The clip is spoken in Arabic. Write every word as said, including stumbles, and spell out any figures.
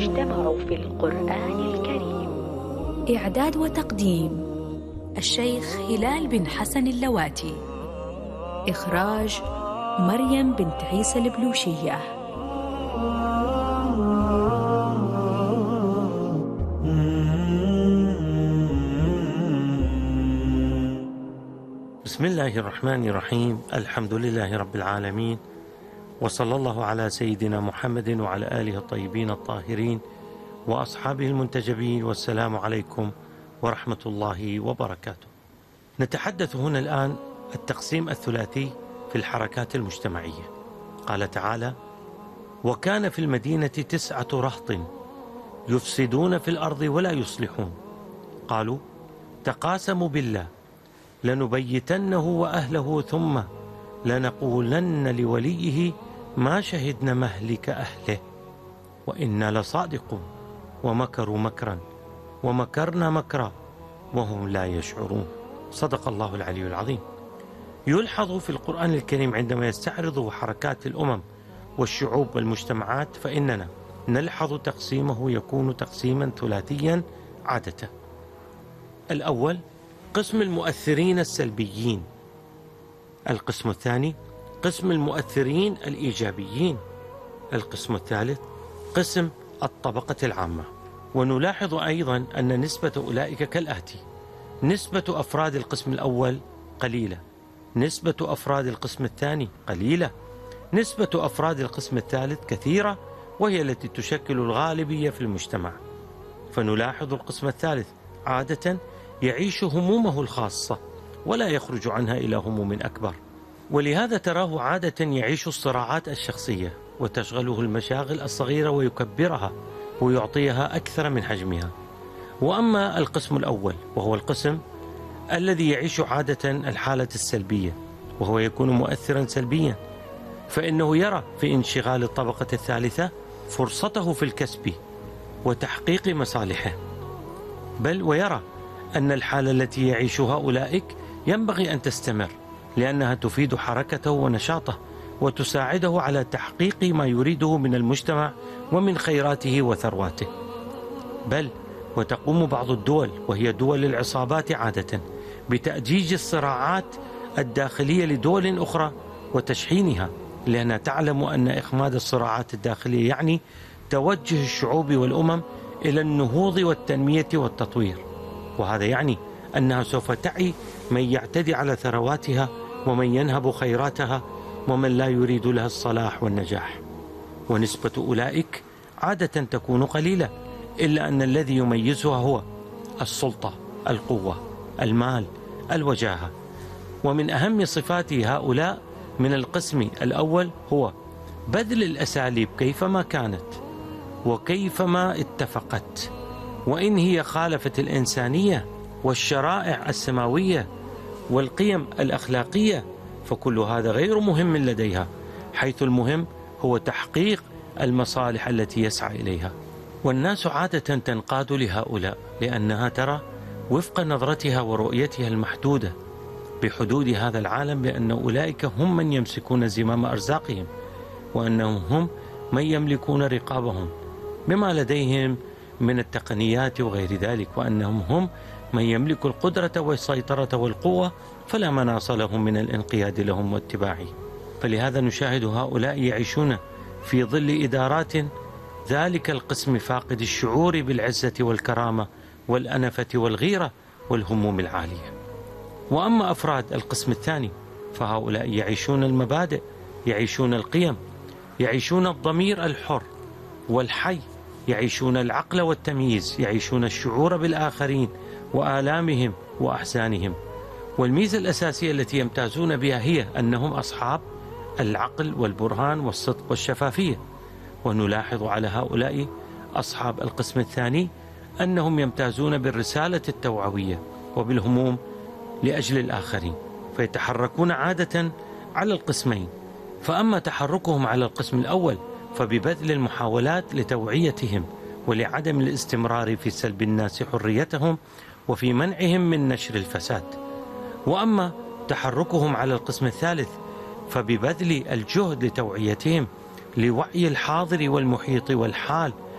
المجتمع في القرآن الكريم. إعداد وتقديم الشيخ هلال بن حسن اللواتي. إخراج مريم بنت عيسى البلوشية. بسم الله الرحمن الرحيم. الحمد لله رب العالمين، وصلى الله على سيدنا محمد وعلى آله الطيبين الطاهرين وأصحابه المنتجبين، والسلام عليكم ورحمة الله وبركاته. نتحدث هنا الآن التقسيم الثلاثي في الحركات المجتمعية. قال تعالى: وكان في المدينة تسعة رهط يفسدون في الأرض ولا يصلحون، قالوا تقاسموا بالله لنبيتنه وأهله ثم لنقولن لوليه ما شهدنا مهلك أهله وإنا لصادقون، ومكروا مكرا ومكرنا مكرا وهم لا يشعرون. صدق الله العلي العظيم. يلحظ في القرآن الكريم عندما يستعرض حركات الأمم والشعوب والمجتمعات فإننا نلحظ تقسيمه يكون تقسيما ثلاثيا عادة. الأول قسم المؤثرين السلبيين، القسم الثاني قسم المؤثرين الإيجابيين، القسم الثالث قسم الطبقة العامة. ونلاحظ أيضا أن نسبة أولئك كالآتي: نسبة أفراد القسم الأول قليلة، نسبة أفراد القسم الثاني قليلة، نسبة أفراد القسم الثالث كثيرة، وهي التي تشكل الغالبية في المجتمع. فنلاحظ القسم الثالث عادة يعيش همومه الخاصة ولا يخرج عنها إلى هموم أكبر، ولهذا تراه عادة يعيش الصراعات الشخصية وتشغله المشاغل الصغيرة ويكبرها ويعطيها أكثر من حجمها. وأما القسم الأول وهو القسم الذي يعيش عادة الحالة السلبية وهو يكون مؤثرا سلبيا، فإنه يرى في انشغال الطبقة الثالثة فرصته في الكسب وتحقيق مصالحه، بل ويرى أن الحالة التي يعيشها أولئك ينبغي أن تستمر لأنها تفيد حركته ونشاطه وتساعده على تحقيق ما يريده من المجتمع ومن خيراته وثرواته. بل وتقوم بعض الدول وهي دول العصابات عادة بتأجيج الصراعات الداخلية لدول أخرى وتشحينها، لأنها تعلم أن إخماد الصراعات الداخلية يعني توجه الشعوب والأمم إلى النهوض والتنمية والتطوير، وهذا يعني أنها سوف تعي من يعتدي على ثرواتها ومن ينهب خيراتها ومن لا يريد لها الصلاح والنجاح. ونسبة أولئك عادة تكون قليلة، إلا أن الذي يميزها هو السلطة، القوة، المال، الوجاهة. ومن أهم صفات هؤلاء من القسم الأول هو بذل الأساليب كيفما كانت وكيفما اتفقت، وإن هي خالفت الإنسانية والشرائع السماوية والقيم الأخلاقية فكل هذا غير مهم لديها، حيث المهم هو تحقيق المصالح التي يسعى إليها. والناس عادة تنقاد لهؤلاء لأنها ترى وفق نظرتها ورؤيتها المحدودة بحدود هذا العالم بأن أولئك هم من يمسكون زمام أرزاقهم، وأنهم هم من يملكون رقابهم بما لديهم من التقنيات وغير ذلك، وأنهم هم من يملك القدرة والسيطرة والقوة، فلا مناص لهم من الانقياد لهم واتباعهم. فلهذا نشاهد هؤلاء يعيشون في ظل إدارات ذلك القسم فاقد الشعور بالعزة والكرامة والأنفة والغيرة والهموم العالية. وأما أفراد القسم الثاني فهؤلاء يعيشون المبادئ، يعيشون القيم، يعيشون الضمير الحر والحي، يعيشون العقل والتمييز، يعيشون الشعور بالآخرين وآلامهم وأحزانهم. والميزة الأساسية التي يمتازون بها هي أنهم أصحاب العقل والبرهان والصدق والشفافية. ونلاحظ على هؤلاء أصحاب القسم الثاني أنهم يمتازون بالرسالة التوعوية وبالهموم لأجل الآخرين، فيتحركون عادة على القسمين. فأما تحركهم على القسم الأول فببذل المحاولات لتوعيتهم ولعدم الاستمرار في سلب الناس حريتهم وفي منعهم من نشر الفساد. وأما تحركهم على القسم الثالث فببذل الجهد لتوعيتهم لوعي الحاضر والمحيط والحال